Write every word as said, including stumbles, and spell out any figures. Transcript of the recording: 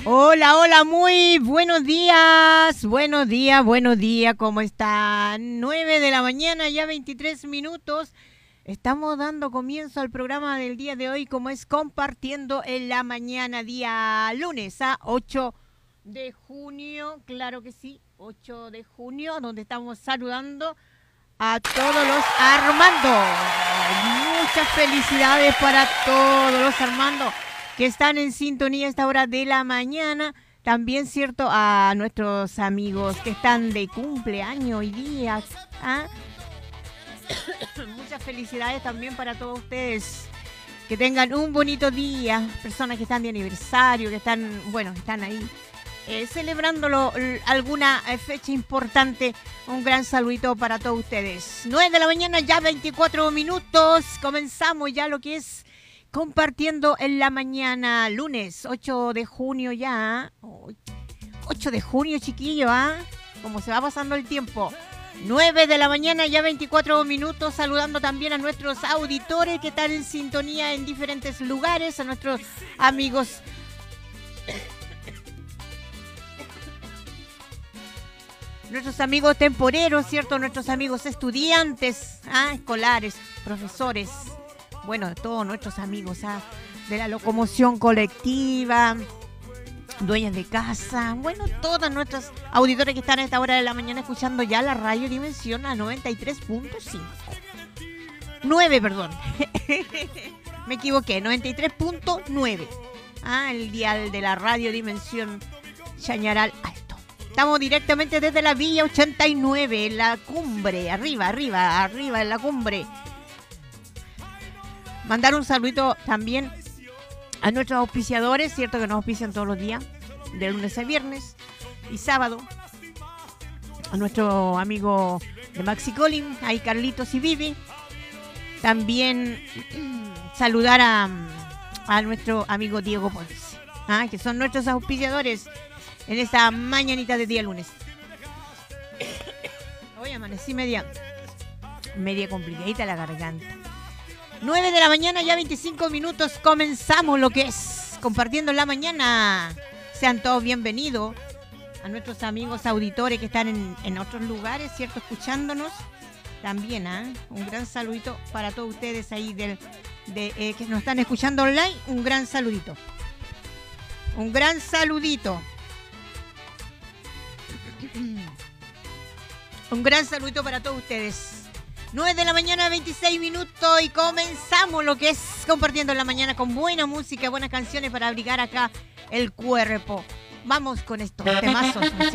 Hola, hola, muy buenos días, buenos días, buenos días, ¿cómo están? nueve de la mañana, ya veintitrés minutos. Estamos dando comienzo al programa del día de hoy, como es Compartiendo en la Mañana, día lunes, a ocho de junio, claro que sí, ocho de junio, donde estamos saludando a todos los Armando. Muchas felicidades para todos los Armando que están en sintonía a esta hora de la mañana. También, cierto, a nuestros amigos que están de cumpleaños hoy día. ¿Ah? Muchas felicidades también para todos ustedes. Que tengan un bonito día. Personas que están de aniversario, que están, bueno, están ahí eh, celebrándolo, alguna fecha importante. Un gran saludito para todos ustedes. nueve de la mañana, ya veinticuatro minutos. Comenzamos ya lo que es Compartiendo en la Mañana, lunes ocho de junio ya. ocho de junio, chiquillo, ¿ah? ¿eh? Como se va pasando el tiempo. nueve de la mañana, ya veinticuatro minutos. Saludando también a nuestros auditores que están en sintonía en diferentes lugares. A nuestros amigos nuestros amigos temporeros, ¿cierto? Nuestros amigos estudiantes, ¿ah? Escolares, profesores. Bueno, todos nuestros amigos, ¿ah? De la locomoción colectiva, dueñas de casa, bueno, todas nuestras auditores que están a esta hora de la mañana escuchando ya la Radio Dimensión a noventa y tres punto cinco. nueve, perdón. Me equivoqué, noventa y tres punto nueve. Ah, el dial de la Radio Dimensión Chañaral Alto. Estamos directamente desde la Villa ochenta y nueve, en la cumbre, arriba, arriba, arriba en la cumbre. Mandar un saludito también a nuestros auspiciadores, cierto que nos auspician todos los días, de lunes a viernes y sábado. A nuestro amigo de Maxi Colin, ahí Carlitos y Vivi. También saludar a, a nuestro amigo Diego Ponce, ¿ah? Que son nuestros auspiciadores en esta mañanita de día lunes. Hoy amanecí media, media complicadita la garganta. nueve de la mañana, ya veinticinco minutos, comenzamos lo que es Compartiendo la Mañana. Sean todos bienvenidos a nuestros amigos auditores que están en, en otros lugares, ¿cierto? Escuchándonos también, ¿eh? Un gran saludito para todos ustedes ahí del, de, eh, que nos están escuchando online. Un gran saludito. Un gran saludito. Un gran saludito para todos ustedes. nueve de la mañana, veintiséis minutos y comenzamos lo que es Compartiendo en la Mañana con buena música, buenas canciones para abrigar acá el cuerpo. Vamos con estos temazos musicales.